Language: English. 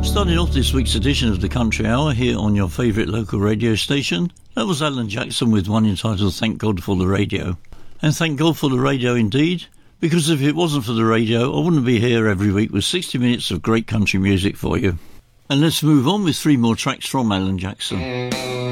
Starting off this week's edition of the Country Hour here on your favourite local radio station, that was Alan Jackson with one entitled Thank God for the Radio. And thank God for the radio indeed, because if it wasn't for the radio, I wouldn't be here every week with 60 minutes of great country music for you. And let's move on with 3 more tracks from Alan Jackson.